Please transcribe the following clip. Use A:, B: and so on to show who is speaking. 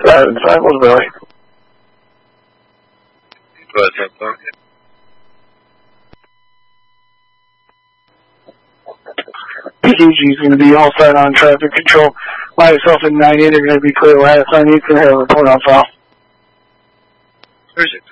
A: Cycles, Billy.
B: Go ahead, Cyclone.
A: PG's going to be all set on traffic control. Myself and 98 are going to be clear last on Eastern. Have a report on file.
B: Perfect.